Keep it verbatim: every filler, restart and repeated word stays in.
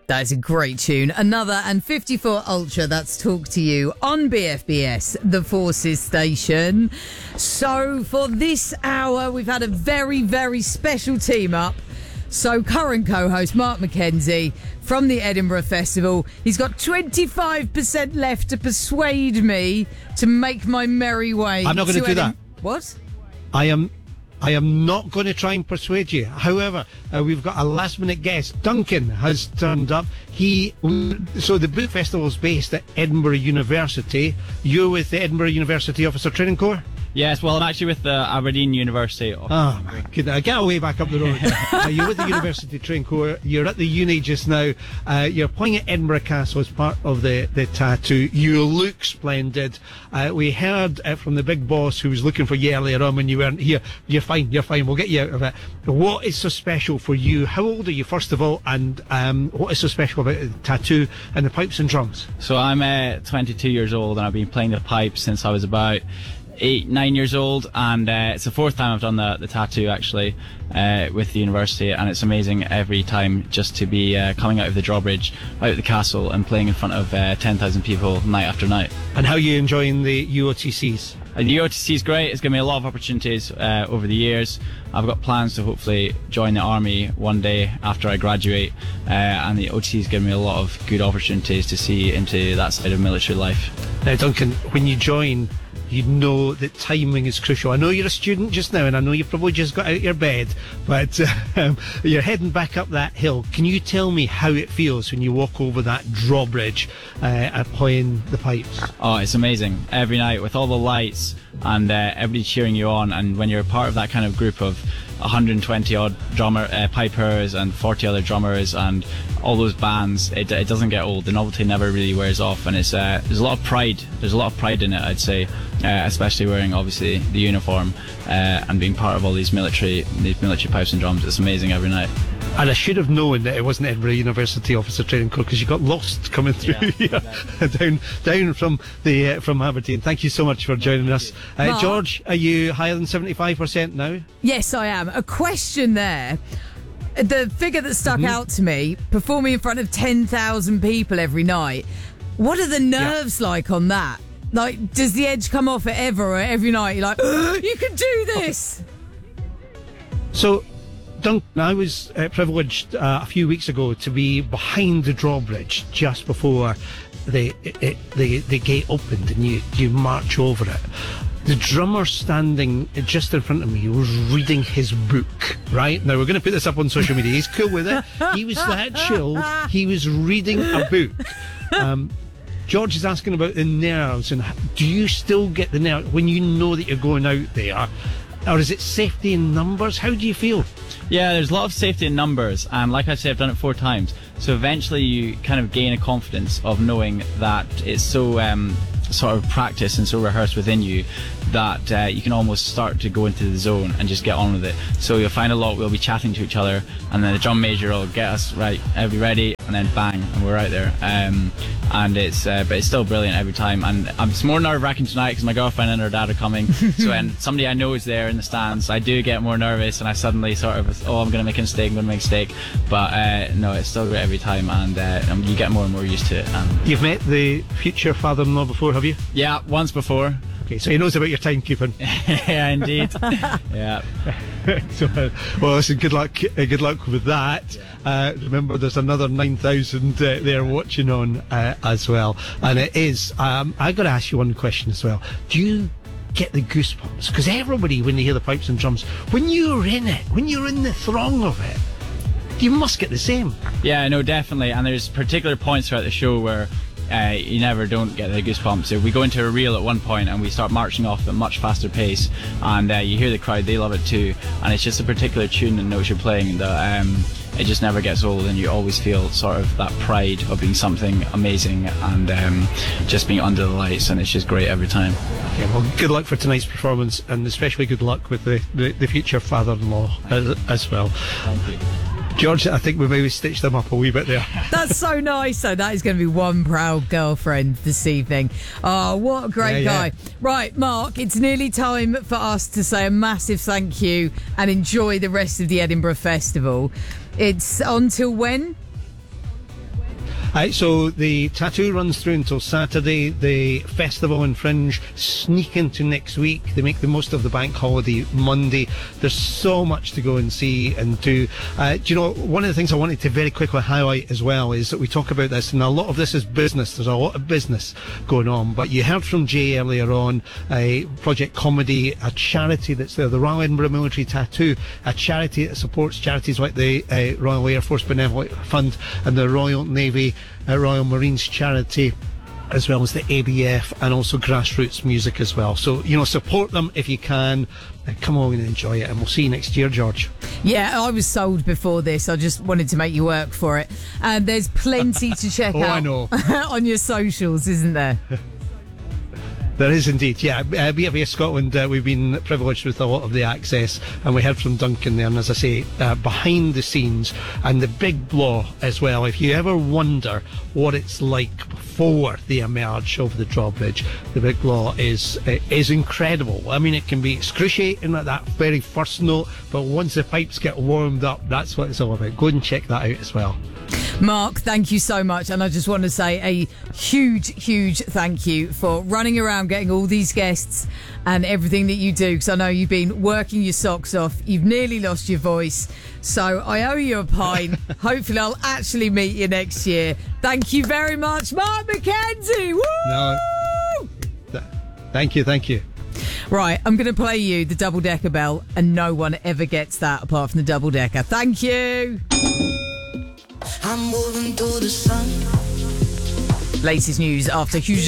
That is a great tune. Another and fifty-four Ultra, that's Talk to You on B F B S, the Forces station. So for this hour, we've had a very, very special team up. So current co-host Mark Mackenzie from the Edinburgh Festival. He's got twenty-five percent left to persuade me to make my merry way. I'm not going to, to do Edim- that. What? I am... I am not going to try and persuade you. However, uh, we've got a last-minute guest. Duncan has turned up. He, so the book festival is based at Edinburgh University. You're with the Edinburgh University Officer Training Corps? Yes, well, I'm actually with the Aberdeen University. Oh, my goodness. Get away back up the road. uh, you're with the University Training Corps. You're at the uni just now. Uh, you're playing at Edinburgh Castle as part of the, the tattoo. You look splendid. Uh, we heard uh, from the big boss who was looking for you earlier on when you weren't here. You're fine, you're fine. We'll get you out of it. What is so special for you? How old are you, first of all? And um, what is so special about the tattoo and the pipes and drums? So I'm uh, twenty-two years old and I've been playing the pipes since I was about eight, nine years old, and uh, it's the fourth time I've done the, the tattoo actually uh, with the university, and it's amazing every time just to be uh, coming out of the drawbridge, out of the castle, and playing in front of uh, ten thousand people night after night. And how are you enjoying the U O T Cs? Uh, the U O T C is great. It's given me a lot of opportunities uh, over the years. I've got plans to hopefully join the army one day after I graduate, uh, and the O T C has given me a lot of good opportunities to see into that side of military life. Now, Duncan, when you join, you know that timing is crucial. I know you're a student just now, and I know you've probably just got out of your bed, but um, you're heading back up that hill. Can you tell me how it feels when you walk over that drawbridge uh, and playing the pipes? Oh, it's amazing. Every night with all the lights and uh, everybody cheering you on, and when you're part of that kind of group of one hundred twenty odd drummer uh, pipers and forty other drummers and all those bands, it, it doesn't get old. The novelty never really wears off, and it's uh, there's a lot of pride. There's a lot of pride in it, I'd say, uh, especially wearing obviously the uniform uh, and being part of all these military these military pipes and drums. It's amazing every night. And I should have known that it wasn't Edinburgh University Officer Training Corps, because you got lost coming through yeah, here, down down from the uh, from Aberdeen. Thank you so much for joining us. Uh, George, are you higher than seventy-five percent now? Yes, I am. A question there. The figure that stuck mm-hmm. out to me, performing in front of ten thousand people every night. What are the nerves yeah. like on that? Like, does the edge come off it ever or every night? You're like, you can do this. So, Duncan, I was uh, privileged uh, a few weeks ago to be behind the drawbridge just before the it, the the gate opened, and you you march over it. The drummer standing just in front of me was reading his book, right? Now, we're going to put this up on social media. He's cool with it. He was that chilled. He was reading a book. Um, George is asking about the nerves, and do you still get the nerves when you know that you're going out there? Or is it safety in numbers? How do you feel? Yeah, there's a lot of safety in numbers, and like I said, I've done it four times. So eventually you kind of gain a confidence of knowing that it's so um, sort of practiced and so rehearsed within you that uh, you can almost start to go into the zone and just get on with it. So you'll find a lot, we'll be chatting to each other, and then the drum major will get us, right, are we ready? And then bang, and we're out there. Um, and it's uh, but it's still brilliant every time, and um, it's more nerve-wracking tonight because my girlfriend and her dad are coming. So when somebody I know is there in the stands, I do get more nervous, and I suddenly sort of, oh, I'm going to make a mistake, I'm going to make a mistake. But uh, no, it's still great every time, and uh, you get more and more used to it. And you've met the future father-in-law before, have you? Yeah, once before. Okay, so he knows about your timekeeping. Yeah, indeed. Yeah. So, uh, well, listen, good luck. Uh, good luck with that. Yeah. Uh, remember, there's another nine thousand uh, there watching on uh, as well, and it is. Um, I got to ask you one question as well. Do you get the goosebumps? Because everybody, when they hear the pipes and drums, when you're in it, when you're in the throng of it, you must get the same. Yeah, no, definitely. And there's particular points throughout the show where Uh, you never don't get the goosebumps. So we go into a reel at one point and we start marching off at a much faster pace, and uh, you hear the crowd, they love it too, and it's just a particular tune and notes you're playing that um, it just never gets old, and you always feel sort of that pride of being something amazing and um, just being under the lights, and it's just great every time. Okay, well, good luck for tonight's performance, and especially good luck with the, the, the future father-in-law as, as well. Thank you. George, I think we maybe stitched them up a wee bit there. That's so nice. So that is going to be one proud girlfriend this evening. Oh, what a great yeah, guy. Yeah. Right, Mark, it's nearly time for us to say a massive thank you and enjoy the rest of the Edinburgh Festival. It's on till when? Uh, so the tattoo runs through until Saturday. The festival and Fringe sneak into next week. They make the most of the bank holiday Monday. There's so much to go and see and do. Uh, do you know, one of the things I wanted to very quickly highlight as well is that we talk about this, and a lot of this is business. There's a lot of business going on. But you heard from Jay earlier on, uh, Project Comedy, a charity that's there, the Royal Edinburgh Military Tattoo, a charity that supports charities like the uh, Royal Air Force Benevolent Fund and the Royal Navy, uh, Royal Marines Charity, as well as the A B F, and also grassroots music as well. So, you know, support them if you can. Uh, come along and enjoy it, and we'll see you next year, George. Yeah, I was sold before this. I just wanted to make you work for it. And there's plenty to check oh, out I know. on your socials, isn't there? There is indeed, yeah. Uh, B F B S Scotland, uh, we've been privileged with a lot of the access, and we heard from Duncan there, and as I say, uh, behind the scenes, and the big blow as well. If you ever wonder what it's like before they emerge over the drawbridge, the big blow is uh, is incredible. I mean, it can be excruciating at that very first note, but once the pipes get warmed up, that's what it's all about. Go and check that out as well. Mark, thank you so much. And I just want to say a huge, huge thank you for running around getting all these guests and everything that you do, because I know you've been working your socks off. You've nearly lost your voice. So I owe you a pint. Hopefully I'll actually meet you next year. Thank you very much, Mark McKenzie. Woo! No, th- thank you, thank you. Right, I'm going to play you the double decker bell, and no one ever gets that apart from the double decker. Thank you. I'm moving through the sun. Latest news after Hugh